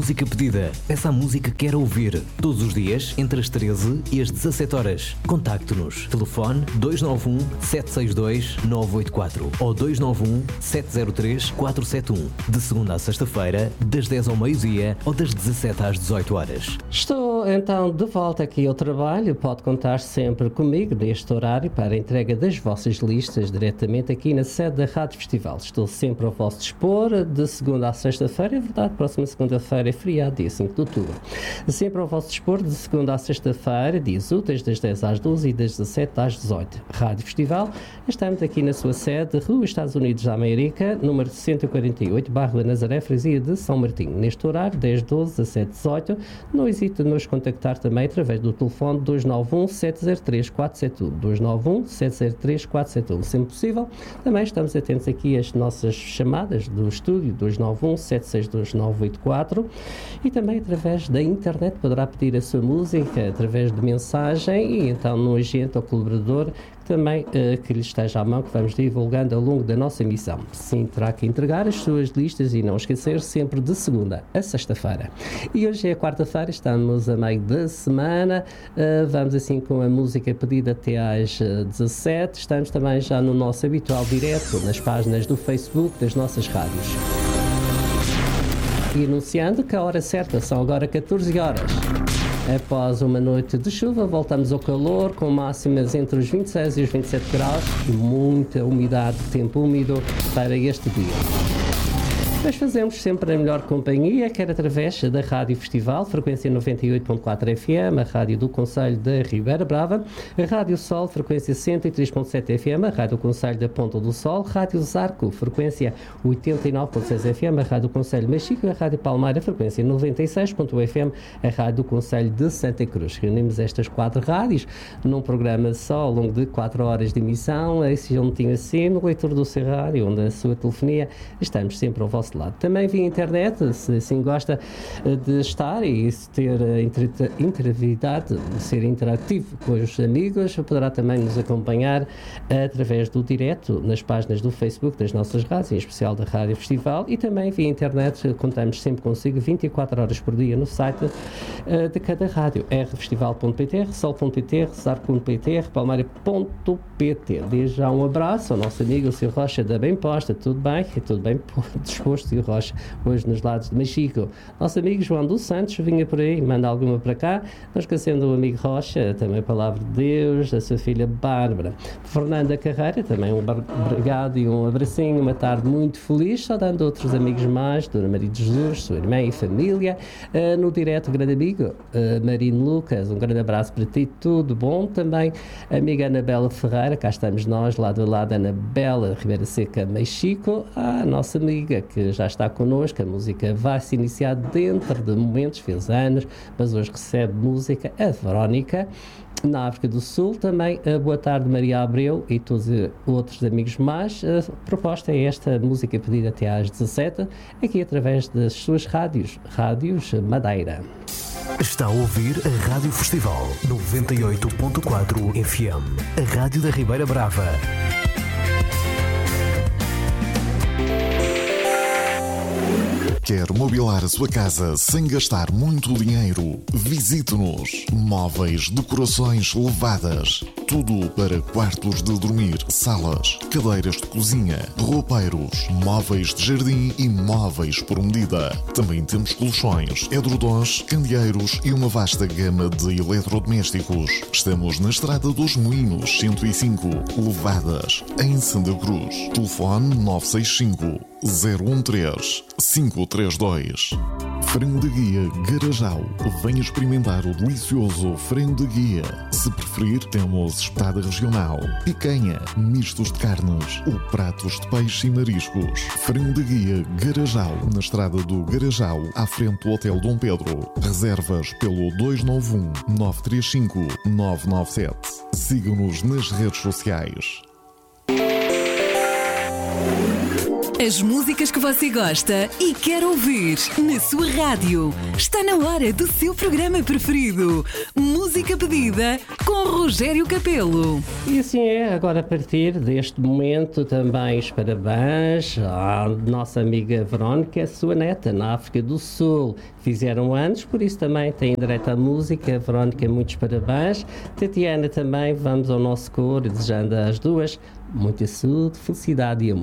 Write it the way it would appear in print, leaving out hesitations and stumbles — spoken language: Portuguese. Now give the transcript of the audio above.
música pedida. Essa música que quer ouvir. Todos os dias, entre as 13 e as 17 horas. Contacte-nos. Telefone 291 762 984 ou 291 703 471. De segunda a sexta-feira, das 10 ao meio-dia ou das 17 às 18 horas. Estou então de volta aqui ao trabalho. Pode contar sempre comigo neste horário para a entrega das vossas listas diretamente aqui na sede da Rádio Festival. Estou sempre ao vosso dispor, de segunda a sexta-feira. É verdade, próxima segunda-feira é feriado, dia 5 de outubro. Sempre ao vosso dispor, de segunda a sexta-feira, dias úteis, das 10 às 12 e das 17 às 18. Rádio Festival, estamos aqui na sua sede, Rua Estados Unidos da América, número 148, Bairro da Nazaré, freguesia de São Martinho. Neste horário, 10, 12, 17, 18. Não hesite em nos contactar também através do telefone 291 703 471. 291 703 471. Sempre possível, também estamos atentos aqui às nossas chamadas do estúdio 291 762 984 e também através da internet poderá pedir a sua música através de mensagem e então no agente ou colaborador também que lhe esteja à mão, que vamos divulgando ao longo da nossa emissão. Sim, terá que entregar as suas listas e não esquecer, sempre de segunda a sexta-feira. E hoje é quarta-feira, estamos a meio da semana, vamos assim com a música pedida até às 17. Estamos também já no nosso habitual direto, nas páginas do Facebook das nossas rádios. E anunciando que a hora certa são agora 14 horas. Após uma noite de chuva, voltamos ao calor, com máximas entre os 26 e os 27 graus e muita umidade, tempo úmido para este dia. Nós fazemos sempre a melhor companhia, quer através da Rádio Festival, frequência 98.4 FM, a Rádio do Concelho da Ribeira Brava, a Rádio Sol, frequência 103.7 FM, a Rádio do Concelho da Ponta do Sol, Rádio Zarco, frequência 89.6 FM, a Rádio do Concelho de Machico, a Rádio Palmeira, frequência 96.1 FM, a Rádio do Concelho de Santa Cruz. Reunimos estas 4 rádios num programa só, ao longo de 4 horas de emissão, esse juntinho assim, no leitor do seu rádio, onde a sua telefonia, estamos sempre ao vosso lado. Também via internet, se assim gosta de estar e ter interatividade, de ser interativo com os amigos, poderá também nos acompanhar através do direto nas páginas do Facebook das nossas rádios, em especial da Rádio Festival, e também via internet, contamos sempre consigo 24 horas por dia no site de cada rádio, rfestival.pt, rsol.pt, rsar.pt, rpalmeira.pt. Desde já um abraço ao nosso amigo, o Sr. Rocha da Bem Posta. Tudo bem? Tudo bem disposto, Sr. Rocha, hoje nos lados de Machico. Nosso amigo João dos Santos vinha por aí, manda alguma para cá. Não esquecendo o amigo Rocha, também a palavra de Deus, a sua filha Bárbara. Fernanda Carreira, também um obrigado e um abracinho, uma tarde muito feliz, saudando outros amigos mais, Dona Maria de Jesus, sua irmã e família. No direto, grande amigo, Marino Lucas, um grande abraço para ti, tudo bom. Também a amiga Anabela Ferreira, cá estamos nós, lado a lado, Anabela Ribeira Seca, Machico, a nossa amiga que já está connosco. A música vai se iniciar dentro de momentos, fez anos, mas hoje recebe música, a Verónica, na África do Sul. Também a Boa Tarde Maria Abreu e todos outros amigos mais. A proposta é esta música pedida até às 17, aqui através das suas rádios Madeira. Está a ouvir a Rádio Festival 98.4 FM, a Rádio da Ribeira Brava. Quer mobilar a sua casa sem gastar muito dinheiro? Visite-nos. Móveis, decorações elevadas. Tudo para quartos de dormir, salas, cadeiras de cozinha, roupeiros, móveis de jardim e móveis por medida. Também temos colchões, edredons, candeeiros e uma vasta gama de eletrodomésticos. Estamos na Estrada dos Moinhos, 105, Levadas, em Santa Cruz. Telefone 965 013 532. Frango de guia Garajal. Venha experimentar o delicioso frango de guia. Se preferir, temos espetada regional, picanha, mistos de carnes ou pratos de peixe e mariscos. Frango de guia Garajal, na Estrada do Garajal, à frente do Hotel Dom Pedro. Reservas pelo 291 935 997. Siga-nos nas redes sociais. As músicas que você gosta e quer ouvir na sua rádio. Está na hora do seu programa preferido. Música pedida com Rogério Capelo. E assim é, agora a partir deste momento também os parabéns à nossa amiga Verónica, a sua neta, na África do Sul. Fizeram anos, por isso também tem direito à música. Verónica, muitos parabéns. Tatiana também, vamos ao nosso coro, desejando às duas muita saúde, felicidade e amor.